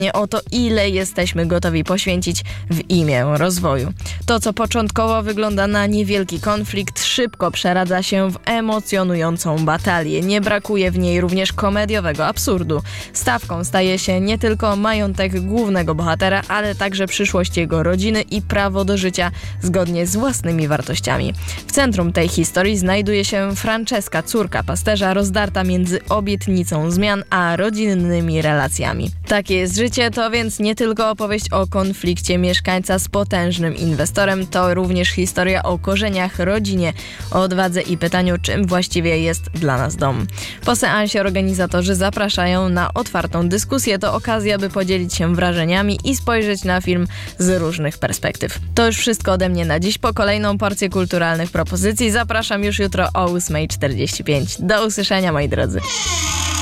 o to, ile jesteśmy gotowi poświęcić w imię rozwoju. To, co początkowo wygląda na niewielki konflikt, szybko przeradza się w emocjonującą batalię. Nie brakuje w niej również komediowego absurdu. Stawką staje się nie tylko majątek głównego bohatera, ale także przyszłość jego rodziny i prawo do życia zgodnie z własnymi wartościami. W centrum tej historii znajduje się Franceska, córka pasterza, rozdarta między obietnicą zmian a rodzinnymi relacjami. Takie jest życie, to więc nie tylko opowieść o konflikcie mieszkańca z potężnym inwestorem, to również historia o korzeniach, rodzinie, o odwadze i pytaniu, czym właściwie jest dla nas dom. Po seansie organizatorzy zapraszają na otwartą dyskusję. To okazja, by podzielić się wrażeniami i spojrzeć na film z różnych perspektyw. To już wszystko ode mnie na dziś. Po kolejną porcję kulturalnych propozycji zapraszam już jutro o 8:45. Do usłyszenia, moi drodzy.